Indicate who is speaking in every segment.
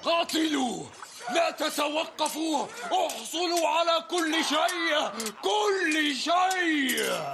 Speaker 1: قاتلوا، لا تتوقفوا، احصلوا على كل شيء، كل شيء.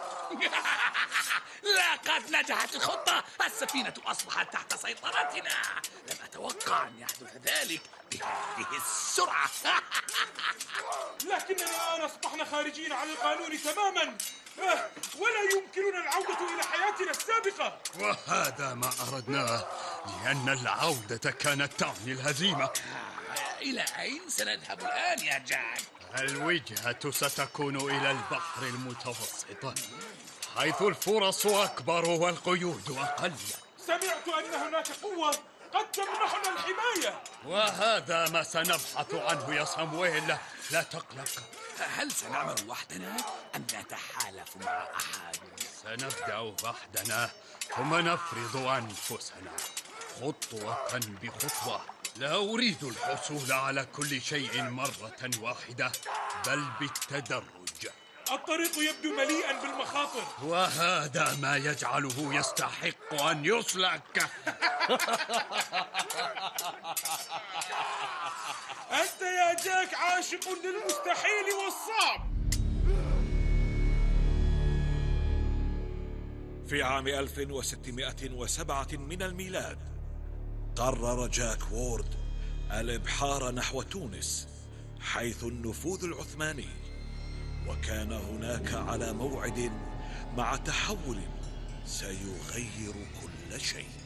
Speaker 2: لقد نجحت الخطة، السفينة أصبحت تحت سيطرتنا. لم أتوقع أن يحدث ذلك بهذه السرعة.
Speaker 3: لكننا الآن أصبحنا خارجين عن القانون تماما، ولا يمكننا العودة إلى حياتنا السابقة.
Speaker 4: وهذا ما أردناه، لأن العودة كانت تعني الهزيمة.
Speaker 2: إلى أين سنذهب الآن يا جاك؟
Speaker 4: الوجهة ستكون إلى البحر المتوسط، حيث الفرص أكبر والقيود أقل.
Speaker 3: سمعت أن هناك قوة قد تمنحنا الحماية،
Speaker 4: وهذا ما سنبحث عنه يا صامويل، لا تقلق.
Speaker 2: هل سنعمل وحدنا أم نتحالف مع أحد؟
Speaker 4: سنبدأ وحدنا ثم نفرض أنفسنا خطوة بخطوة. لا أريد الحصول على كل شيء مرة واحدة، بل بالتدرج.
Speaker 3: الطريق يبدو مليئا بالمخاطر،
Speaker 4: وهذا ما يجعله يستحق أن يسلك.
Speaker 3: أنت يا جاك عاشق للمستحيل والصعب.
Speaker 5: في عام 1607 من الميلاد قرر جاك وورد الإبحار نحو تونس، حيث النفوذ العثماني، وكان هناك على موعد مع تحول سيغير كل شيء.